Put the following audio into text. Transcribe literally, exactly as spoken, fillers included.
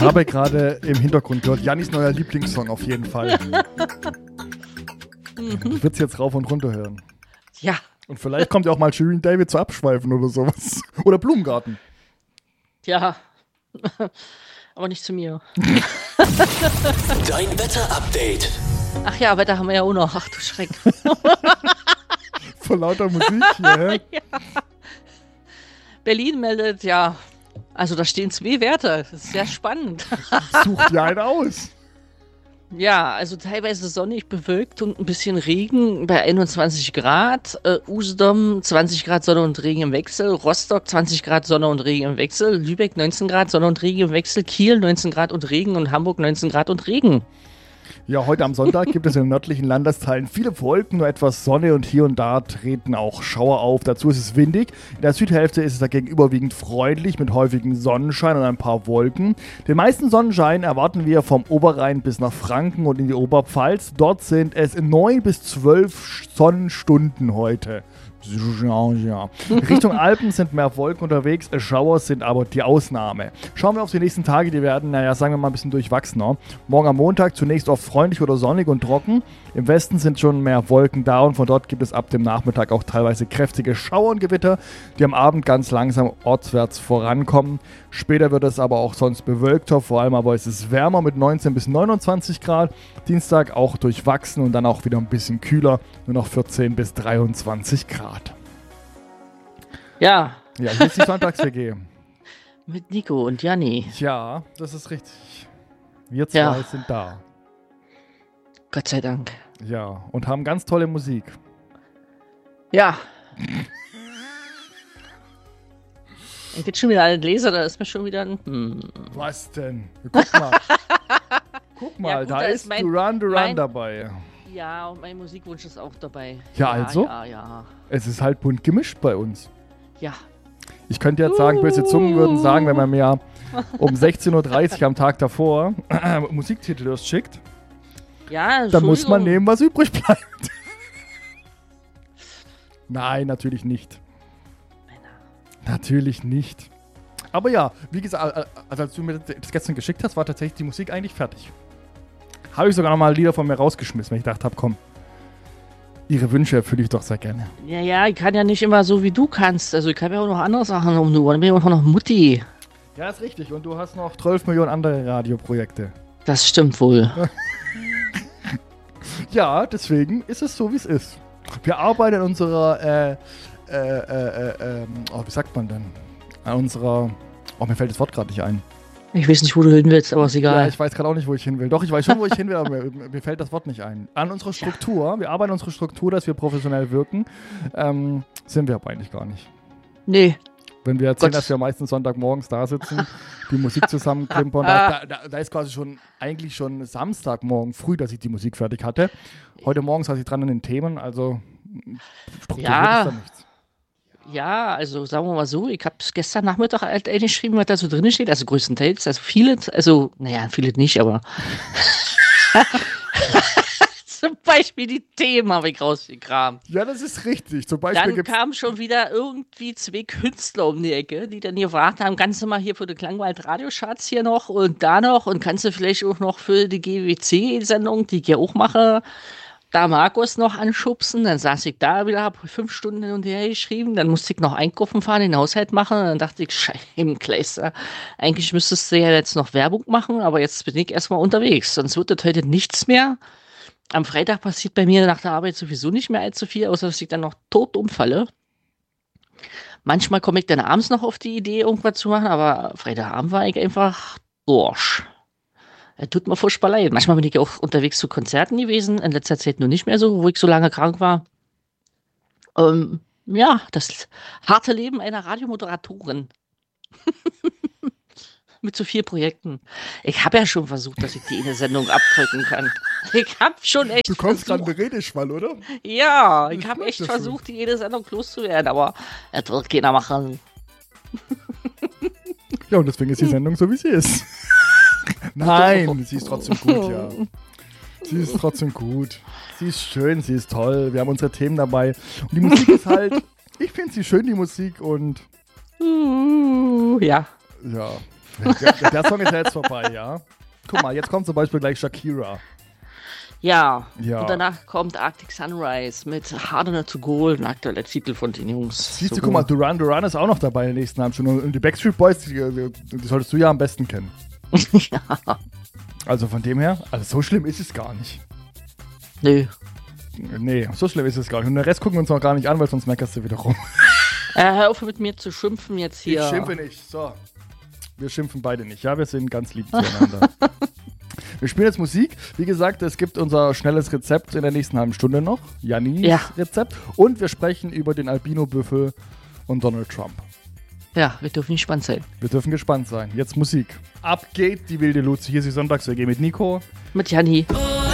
habe gerade im Hintergrund gehört, Jannis neuer Lieblingssong auf jeden Fall. Ich würde es jetzt rauf und runter hören. Ja. Und vielleicht kommt ja auch mal Shirin David zu Abschweifen oder sowas. Oder Blumengarten. Ja. Aber nicht zu mir. Dein Wetter-Update. Ach ja, Wetter haben wir ja auch noch. Ach du Schreck. Vor lauter Musik hier, hä? Ja. Berlin meldet, ja, also da stehen zwei Werte. Das ist sehr spannend. Sucht dir einen aus. Ja, also teilweise sonnig bewölkt und ein bisschen Regen bei einundzwanzig Grad. Äh, Usedom zwanzig Grad Sonne und Regen im Wechsel. Rostock zwanzig Grad Sonne und Regen im Wechsel. Lübeck neunzehn Grad Sonne und Regen im Wechsel. Kiel neunzehn Grad und Regen und Hamburg neunzehn Grad und Regen. Ja, heute am Sonntag gibt es in den nördlichen Landesteilen viele Wolken, nur etwas Sonne und hier und da treten auch Schauer auf. Dazu ist es windig. In der Südhälfte ist es dagegen überwiegend freundlich mit häufigem Sonnenschein und ein paar Wolken. Den meisten Sonnenschein erwarten wir vom Oberrhein bis nach Franken und in die Oberpfalz. Dort sind es neun bis zwölf Sonnenstunden heute. Ja, ja. Richtung Alpen sind mehr Wolken unterwegs, Schauer sind aber die Ausnahme. Schauen wir auf die nächsten Tage, die werden, naja, sagen wir mal ein bisschen durchwachsener. Morgen am Montag zunächst oft freundlich oder sonnig und trocken. Im Westen sind schon mehr Wolken da und von dort gibt es ab dem Nachmittag auch teilweise kräftige Schauer und Gewitter, die am Abend ganz langsam ortswärts vorankommen. Später wird es aber auch sonst bewölkter, vor allem aber ist es wärmer mit neunzehn bis neunundzwanzig Grad. Dienstag auch durchwachsen und dann auch wieder ein bisschen kühler, nur noch vierzehn bis dreiundzwanzig Grad. Ja. Ja, hier ist die Sonntags-W G. Mit Nico und Janni. Ja, das ist richtig. Wir zwei Ja. sind da. Gott sei Dank. Ja, und haben ganz tolle Musik. Ja. Ich bin schon wieder ein Leser, da ist mir schon wieder ein... Hm. Was denn? Guck mal. Guck mal, Ja, gut, da, da ist ist mein- Duran Duran mein- dabei. Ja, und mein Musikwunsch ist auch dabei. Ja, also? Ja, ja. Es ist halt bunt gemischt bei uns. Ja. Ich könnte jetzt sagen, böse Zungen würden sagen, wenn man mir um sechzehn Uhr dreißig am Tag davor äh, Musiktitel erst schickt, Ja, dann muss man Entschuldigung. nehmen, was übrig bleibt. Nein, natürlich nicht. Natürlich nicht. Aber ja, wie gesagt, also als du mir das gestern geschickt hast, war tatsächlich die Musik eigentlich fertig. Habe ich sogar nochmal Lieder von mir rausgeschmissen, weil ich gedacht habe, komm, ihre Wünsche erfülle ich doch sehr gerne. Ja, ja, ich kann ja nicht immer so, wie du kannst. Also ich kann ja auch noch andere Sachen um nur. Dann bin ich auch noch Mutti. Ja, ist richtig. Und du hast noch zwölf Millionen andere Radioprojekte. Das stimmt wohl. Ja, deswegen ist es so, wie es ist. Wir arbeiten an unserer, äh, äh, äh, äh, ähm, oh, wie sagt man denn? An unserer, oh, mir fällt das Wort gerade nicht ein. Ich weiß nicht, wo du hin willst, aber ist Ja, egal. ich weiß gerade auch nicht, wo ich hin will. Doch, ich weiß schon, wo ich hin will, aber mir, mir fällt das Wort nicht ein. An unserer Struktur, wir arbeiten an unserer Struktur, dass wir professionell wirken, ähm, sind wir aber eigentlich gar nicht. Nee. Wenn wir erzählen, Gott. dass wir meistens Sonntagmorgens da sitzen, die Musik zusammenklimpern, da, da, da ist quasi schon, eigentlich schon Samstagmorgen früh, dass ich die Musik fertig hatte. Heute Morgen saß ich dran an den Themen, also strukturiert Ja. ist da nichts. Ja, also sagen wir mal so, ich habe gestern Nachmittag halt eingeschrieben, was da so drin steht, also größtenteils, also viele, also, naja, viele nicht, aber zum Beispiel die Themen habe ich rausgekramt. Ja, das ist richtig. Zum Beispiel Dann gibt es. kamen schon wieder irgendwie zwei Künstler um die Ecke, die dann gefragt haben, kannst du mal hier für die Klangwald-Radioschatz hier noch und da noch und kannst du vielleicht auch noch für die G W C-Sendung, die ich ja auch mache, da Markus noch anschubsen. Dann saß ich da wieder, habe fünf Stunden hin und her geschrieben, dann musste ich noch einkaufen fahren, den Haushalt machen und dann dachte ich, Scheibenkleister, eigentlich müsstest du ja jetzt noch Werbung machen, aber jetzt bin ich erstmal unterwegs, sonst wird das heute nichts mehr. Am Freitag passiert bei mir nach der Arbeit sowieso nicht mehr allzu viel, außer dass ich dann noch tot umfalle. Manchmal komme ich dann abends noch auf die Idee, irgendwas zu machen, aber Freitagabend war ich einfach durch. Das tut mir furchtbar leid. Manchmal bin ich auch unterwegs zu Konzerten gewesen, in letzter Zeit nur nicht mehr so, wo ich so lange krank war. Ähm, ja, das harte Leben einer Radiomoderatorin. Mit so vielen Projekten. Ich habe ja schon versucht, dass ich die in der Sendung abdrücken kann. Ich habe schon echt Du kommst gerade versucht. einen Redeschwall, oder? Ja, ich Ich habe merk echt das schon. versucht, die jede Sendung loszuwerden, aber das wird keiner machen. Ja, und deswegen ist die Sendung so, wie sie ist. Nein, sie ist trotzdem gut, ja. Sie ist trotzdem gut. Sie ist schön, sie ist toll. Wir haben unsere Themen dabei. Und die Musik ist halt, ich finde sie schön, die Musik. Und Uh, ja. ja, Der, der Song ist ja jetzt vorbei, ja. Guck mal, jetzt kommt zum Beispiel gleich Shakira. Ja. Ja. Und danach kommt Arctic Sunrise mit Harder Not to Gold, ein aktueller Titel von den Jungs. Siehst du, So guck mal, gut. Duran Duran ist auch noch dabei in der nächsten halben Stunde. Und die Backstreet Boys, die, die solltest du ja am besten kennen. Ja. Also von dem her, also so schlimm ist es gar nicht. Nö. Nee, so schlimm ist es gar nicht. Und den Rest gucken wir uns noch gar nicht an, weil sonst meckerst du wieder rum. Äh, hör auf mit mir zu schimpfen jetzt hier. Ich schimpfe nicht. So. Wir schimpfen beide nicht. Ja, wir sind ganz lieb zueinander. Wir spielen jetzt Musik. Wie gesagt, es gibt unser schnelles Rezept in der nächsten halben Stunde noch. Jannis Ja. Rezept. Und wir sprechen über den Albino-Büffel und Donald Trump. Ja, wir dürfen gespannt sein. Wir dürfen gespannt sein. Jetzt Musik. Ab geht die wilde Luzi. Hier ist die Sonntags-W G mit Nico. Mit Janni. Oh,